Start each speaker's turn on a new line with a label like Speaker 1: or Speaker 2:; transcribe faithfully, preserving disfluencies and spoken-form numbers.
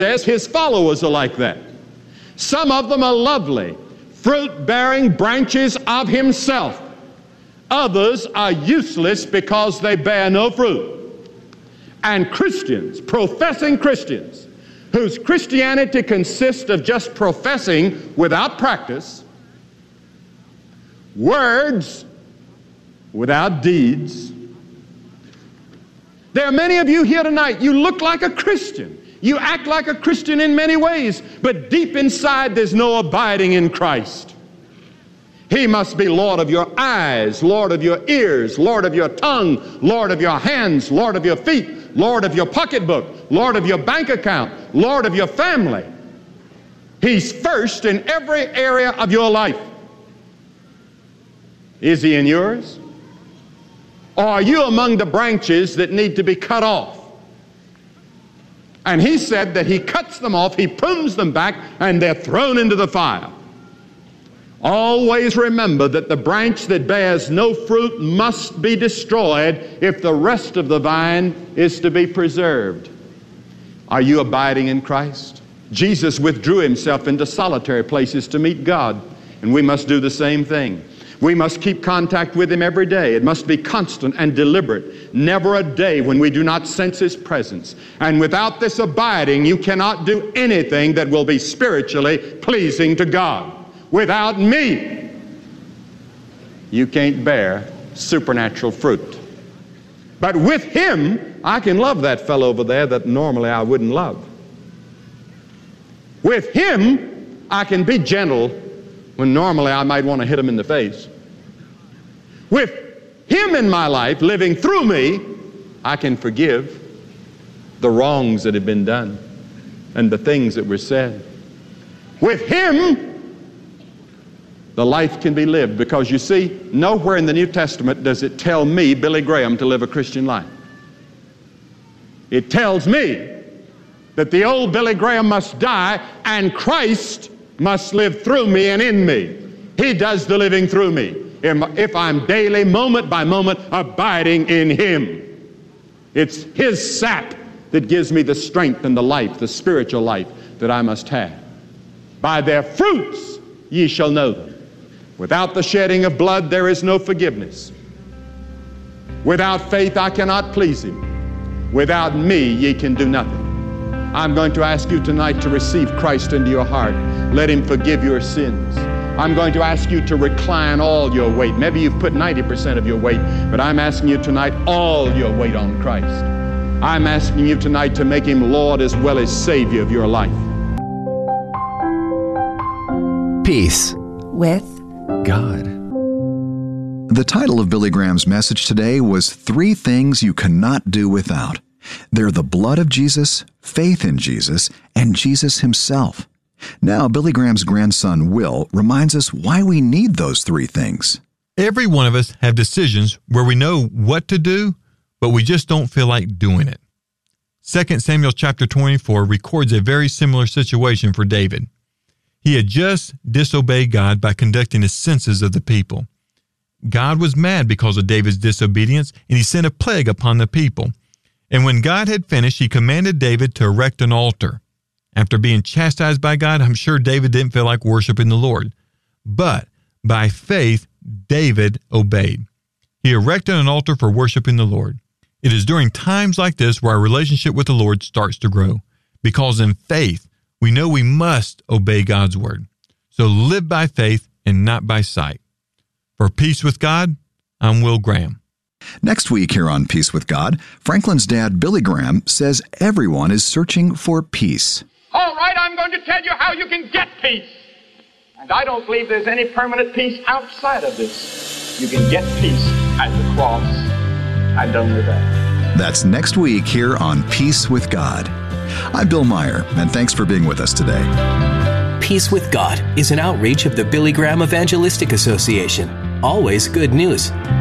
Speaker 1: says his followers are like that. Some of them are lovely, fruit-bearing branches of himself. Others are useless because they bear no fruit. And Christians, professing Christians, whose Christianity consists of just professing without practice, words without deeds. There are many of you here tonight, you look like a Christian. You act like a Christian in many ways, but deep inside there's no abiding in Christ. He must be Lord of your eyes, Lord of your ears, Lord of your tongue, Lord of your hands, Lord of your feet, Lord of your pocketbook, Lord of your bank account, Lord of your family. He's first in every area of your life. Is he in yours? Or are you among the branches that need to be cut off? And he said that he cuts them off, he prunes them back, and they're thrown into the fire. Always remember that the branch that bears no fruit must be destroyed if the rest of the vine is to be preserved. Are you abiding in Christ? Jesus withdrew himself into solitary places to meet God, and we must do the same thing. We must keep contact with him every day. It must be constant and deliberate. Never a day when we do not sense his presence. And without this abiding, you cannot do anything that will be spiritually pleasing to God. Without me, you can't bear supernatural fruit. But with him, I can love that fellow over there that normally I wouldn't love. With him, I can be gentle when normally I might want to hit him in the face. With him in my life, living through me, I can forgive the wrongs that have been done and the things that were said. With him, the life can be lived, because you see, nowhere in the New Testament does it tell me, Billy Graham, to live a Christian life. It tells me that the old Billy Graham must die and Christ must live through me and in me. He does the living through me if I'm daily, moment by moment, abiding in him. It's his sap that gives me the strength and the life, the spiritual life that I must have. By their fruits ye shall know them. Without the shedding of blood there is no forgiveness. Without faith I cannot please him. Without me ye can do nothing. I'm going to ask you tonight to receive Christ into your heart. Let him forgive your sins. I'm going to ask you to recline all your weight. Maybe you've put ninety percent of your weight, but I'm asking you tonight all your weight on Christ. I'm asking you tonight to make him Lord as well as Savior of your life.
Speaker 2: Peace
Speaker 3: with
Speaker 2: God. The title of Billy Graham's message today was Three Things You Cannot Do Without. They're the blood of Jesus, faith in Jesus, and Jesus himself. Now, Billy Graham's grandson, Will, reminds us why we need those three things.
Speaker 4: Every one of us have decisions where we know what to do, but we just don't feel like doing it. Second Samuel chapter twenty-four records a very similar situation for David. He had just disobeyed God by conducting the census of the people. God was mad because of David's disobedience, and he sent a plague upon the people. And when God had finished, he commanded David to erect an altar. After being chastised by God, I'm sure David didn't feel like worshiping the Lord. But by faith, David obeyed. He erected an altar for worshiping the Lord. It is during times like this where our relationship with the Lord starts to grow, because in faith, we know we must obey God's word. So live by faith and not by sight. For Peace with God, I'm Will Graham.
Speaker 2: Next week here on Peace with God, Franklin's dad, Billy Graham, says everyone is searching for peace.
Speaker 1: All right, I'm going to tell you how you can get peace. And I don't believe there's any permanent peace outside of this. You can get peace at the cross, and only that.
Speaker 2: That's next week here on Peace with God. I'm Bill Meyer, and thanks for being with us today.
Speaker 5: Peace with God is an outreach of the Billy Graham Evangelistic Association. Always good news.